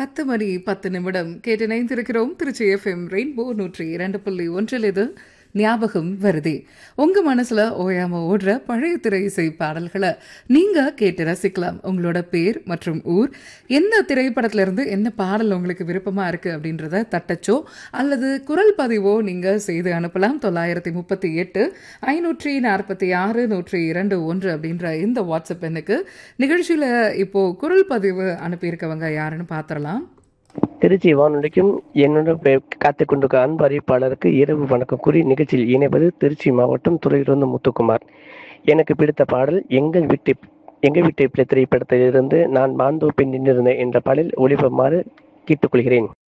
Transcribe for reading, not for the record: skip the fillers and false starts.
10 மணி 10 நிமிடம் கேட்டு இணைந்திருக்கிறோம். திருச்சி எஃப்எம் ரெயின்போ 102.1 இது ஞாபகம் வருதே. உங்க மனசுல ஓயாம ஓடுற பழைய திரை இசை பாடல்களை நீங்க கேட்டு ரசிக்கலாம். உங்களோட பேர் மற்றும் ஊர், எந்த திரைப்படத்துல இருந்து என்ன பாடல் உங்களுக்கு விருப்பமா இருக்கு அப்படின்றத தட்டச்சோ அல்லது குரல் பதிவோ நீங்க செய்து அனுப்பலாம். 938 546 102 அப்படின்ற இந்த வாட்ஸ்அப் எண்ணுக்கு. நிகழ்ச்சியில இப்போ குரல் பதிவு அனுப்பியிருக்கவங்க யாருன்னு பாத்திரலாம். திருச்சி வானொலிக்கும் என்னோட காத்துக் கொண்டிருக்க அன்பு அறிவிப்பாளருக்கு இரவு வணக்கம் கூறி நிகழ்ச்சியில் இணைவது திருச்சி மாவட்டம் துறையிலிருந்து முத்துக்குமார். எனக்கு பிடித்த பாடல் எங்கள் வீட்டு திரைப்படத்திலிருந்து நான் மாந்தோப்பில் நின்றிருந்தேன் என்ற பாடல் ஒளிபரப்புமாறு கேட்டுக்கொள்கிறேன்.